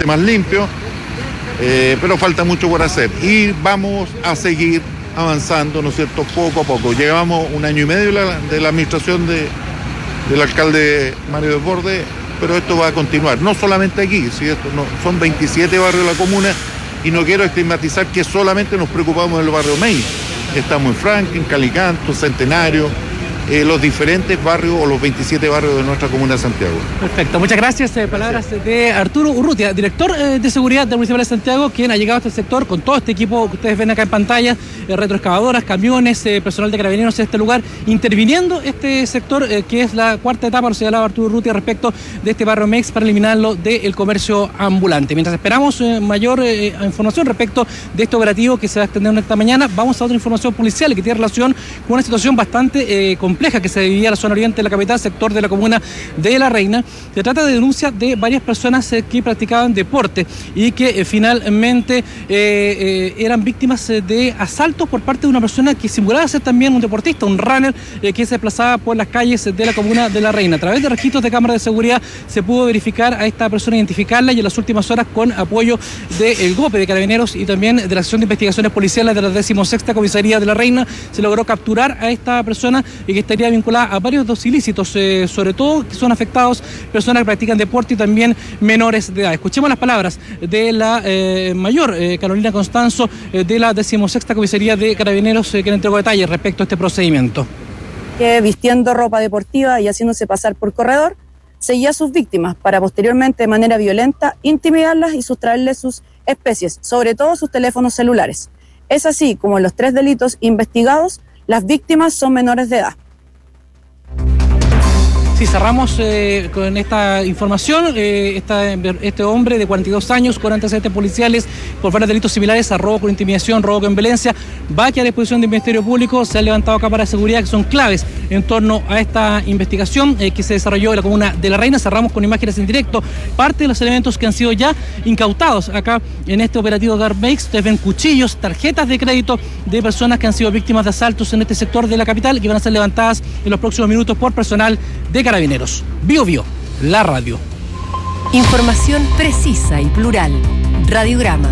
esté más limpio, pero falta mucho por hacer y vamos a seguir avanzando, ¿no es cierto?, poco a poco. Llevamos 1 año y medio de la administración del alcalde Mario Desbordes, pero esto va a continuar, no solamente aquí, ¿sí? Son 27 barrios de la comuna y no quiero estigmatizar que solamente nos preocupamos del barrio Main. Estamos en Franklin, Calicanto, Centenario, los diferentes barrios o los 27 barrios de nuestra comuna de Santiago. Perfecto, muchas gracias. Palabras de Arturo Urrutia, director de seguridad del municipio de Santiago, quien ha llegado a este sector con todo este equipo que ustedes ven acá en pantalla, retroexcavadoras, camiones, personal de carabineros en este lugar, interviniendo este sector que es la cuarta etapa, lo señalaba Arturo Urrutia, respecto de este barrio MEX para eliminarlo del comercio ambulante. Mientras esperamos mayor información respecto de este operativo que se va a extender esta mañana, vamos a otra información policial que tiene relación con una situación bastante compleja que se vivía en la zona oriente de la capital, sector de la comuna de La Reina. Se trata de denuncias de varias personas que practicaban deporte y que finalmente eran víctimas de asaltos por parte de una persona que simulaba ser también un deportista, un runner, que se desplazaba por las calles de la comuna de La Reina. A través de registros de cámaras de seguridad se pudo verificar a esta persona, identificarla, y en las últimas horas, con apoyo del GOPE de Carabineros y también de la Sección de Investigaciones Policiales de la 16ª Comisaría de La Reina, se logró capturar a esta persona y que estaría vinculada a varios dos ilícitos, sobre todo que son afectados personas que practican deporte y también menores de edad. Escuchemos las palabras de la mayor Carolina Constanzo de la 16ª Comisaría de Carabineros, que le entregó detalles respecto a este procedimiento. Que vistiendo ropa deportiva y haciéndose pasar por corredor, seguía a sus víctimas para posteriormente, de manera violenta, intimidarlas y sustraerles sus especies, sobre todo sus teléfonos celulares. Es así como en los 3 delitos investigados, las víctimas son menores de edad. Sí, cerramos con esta información. Este hombre de 42 años con antecedentes policiales por varios delitos similares a robo con intimidación, robo con violencia, va a quedar a disposición del Ministerio Público. Se han levantado cámaras de seguridad que son claves en torno a esta investigación que se desarrolló en la comuna de La Reina. Cerramos con imágenes en directo, parte de los elementos que han sido ya incautados acá en este operativo Garmex. Ustedes ven cuchillos, tarjetas de crédito de personas que han sido víctimas de asaltos en este sector de la capital, que van a ser levantadas en los próximos minutos por personal de Carabineros. Bio Bio, la radio. Información precisa y plural. Radiograma.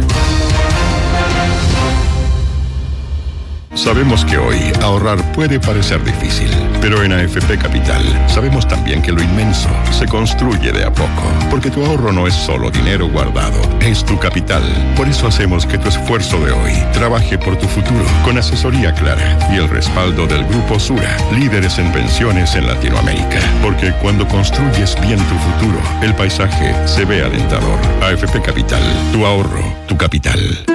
Sabemos que hoy ahorrar puede parecer difícil, pero en AFP Capital sabemos también que lo inmenso se construye de a poco, porque tu ahorro no es solo dinero guardado, es tu capital. Por eso hacemos que tu esfuerzo de hoy trabaje por tu futuro, con asesoría clara y el respaldo del Grupo Sura, líderes en pensiones en Latinoamérica. Porque cuando construyes bien tu futuro, el paisaje se ve alentador. AFP Capital, tu ahorro, tu capital.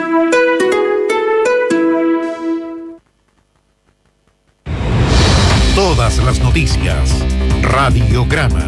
Todas las noticias. Radiograma.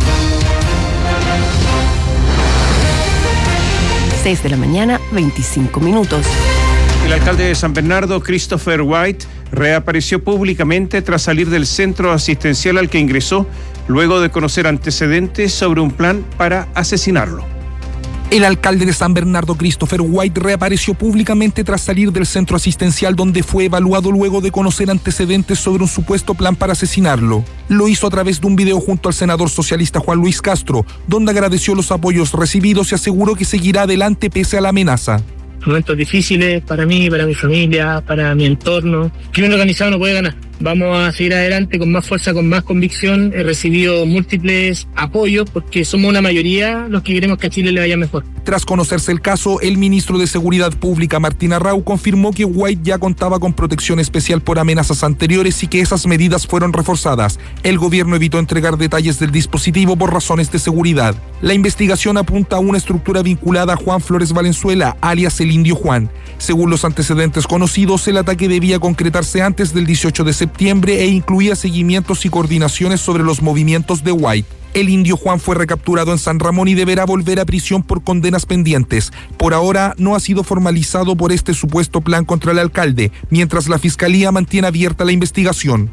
6 de la mañana, 25 minutos. El alcalde de San Bernardo, Christopher White, reapareció públicamente tras salir del centro asistencial al que ingresó, luego de conocer antecedentes sobre un plan para asesinarlo. El alcalde de San Bernardo, Christopher White, reapareció públicamente tras salir del centro asistencial donde fue evaluado luego de conocer antecedentes sobre un supuesto plan para asesinarlo. Lo hizo a través de un video junto al senador socialista Juan Luis Castro, donde agradeció los apoyos recibidos y aseguró que seguirá adelante pese a la amenaza. Momentos difíciles para mí, para mi familia, para mi entorno. Crimen organizado no puede ganar. Vamos a seguir adelante con más fuerza, con más convicción. He recibido múltiples apoyos porque somos una mayoría los que queremos que a Chile le vaya mejor. Tras conocerse el caso, el ministro de Seguridad Pública, Martín Arrau, confirmó que White ya contaba con protección especial por amenazas anteriores y que esas medidas fueron reforzadas. El gobierno evitó entregar detalles del dispositivo por razones de seguridad. La investigación apunta a una estructura vinculada a Juan Flores Valenzuela, alias el Indio Juan. Según los antecedentes conocidos, el ataque debía concretarse antes del 18 de septiembre e incluía seguimientos y coordinaciones sobre los movimientos de White. El Indio Juan fue recapturado en San Ramón y deberá volver a prisión por condenas pendientes. Por ahora no ha sido formalizado por este supuesto plan contra el alcalde, mientras la Fiscalía mantiene abierta la investigación.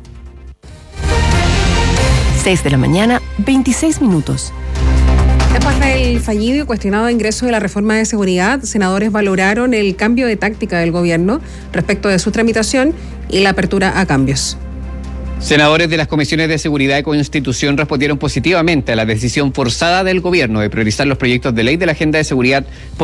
6 de la mañana, 26 minutos. Después del fallido y cuestionado ingreso de la reforma de seguridad, senadores valoraron el cambio de táctica del gobierno respecto de su tramitación y la apertura a cambios. Senadores de las comisiones de Seguridad y Constitución respondieron positivamente a la decisión forzada del gobierno de priorizar los proyectos de ley de la agenda de seguridad